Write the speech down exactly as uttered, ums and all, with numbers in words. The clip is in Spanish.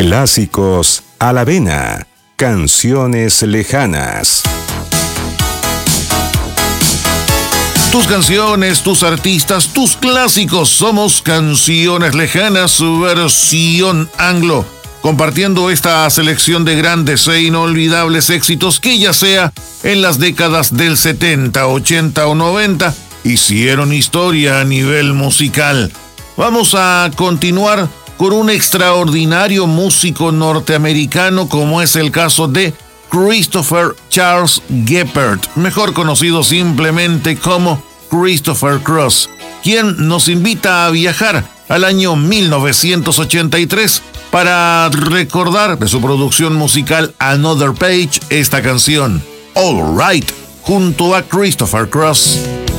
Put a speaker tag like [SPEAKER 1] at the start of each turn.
[SPEAKER 1] Clásicos a la vena. Canciones lejanas.
[SPEAKER 2] Tus canciones, tus artistas, tus clásicos. Somos Canciones Lejanas, versión anglo. Compartiendo esta selección de grandes e inolvidables éxitos que ya sea en las décadas del setenta, ochenta o noventa, hicieron historia a nivel musical. Vamos a continuar con un extraordinario músico norteamericano como es el caso de Christopher Charles Geppert, mejor conocido simplemente como Christopher Cross, quien nos invita a viajar al año mil novecientos ochenta y tres para recordar de su producción musical Another Page esta canción, All Right, junto a Christopher Cross.